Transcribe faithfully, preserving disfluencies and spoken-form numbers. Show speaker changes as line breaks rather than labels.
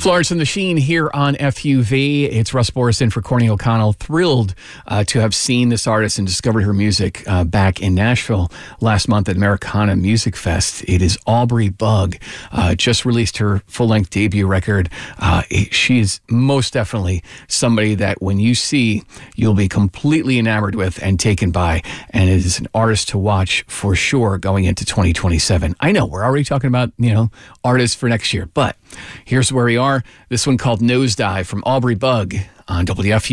Florence and the Sheen here on F U V. It's Russ Borison for Courtney O'Connell. Thrilled uh, to have seen this artist and discovered her music uh, back in Nashville last month at Americana Music Fest. It is Aubrey Bug. Uh, just released her full-length debut record. Uh, it, she is most definitely somebody that when you see, you'll be completely enamored with and taken by. And it is an artist to watch for sure going into twenty twenty-seven. I know we're already talking about, you know, artists for next year, but here's where we are. This one called Nosedive from Aubrey Bug on W F U.